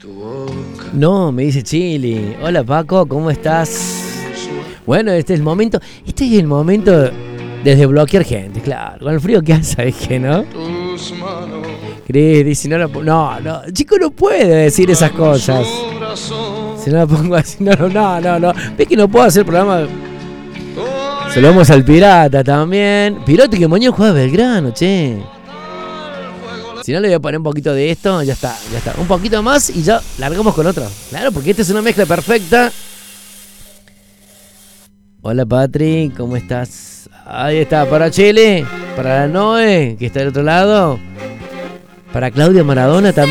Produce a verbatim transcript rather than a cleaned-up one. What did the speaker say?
No, me dice Chili. Hola Paco, ¿cómo estás? Bueno, este es el momento. Este es el momento de desbloquear gente, claro. Con el frío que hace, ¿sabes qué, no? Cris dice, no, no, no, no, chico no puede decir esas cosas. Si no la pongo así, no, no, no, no, no. ¿Ves que no puedo hacer programa? Saludamos al Pirata también. Pirote que mañana juega Belgrano, che. Si no, le voy a poner un poquito de esto. Ya está, ya está. Un poquito más y ya largamos con otro. Claro, porque esta es una mezcla perfecta. Hola, Patrick, ¿cómo estás? Ahí está, para Chile, para la Noé, que está del otro lado. Para Claudia Maradona también.